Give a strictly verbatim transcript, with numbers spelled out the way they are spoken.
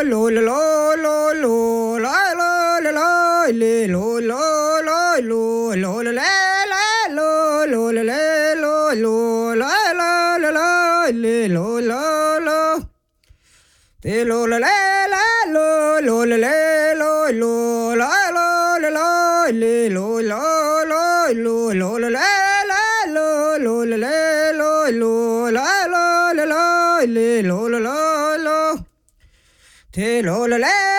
lo lo lo lo lo la la la la le lo lo lo lo lo la la lo lo la la lo lo la la la la le lo lo lo te lo la la la lo lo la la lo lo la la la la le lo lo lo lo lo la la la lo lo la la lo lo la la la la le lo lo lo lo te lo la la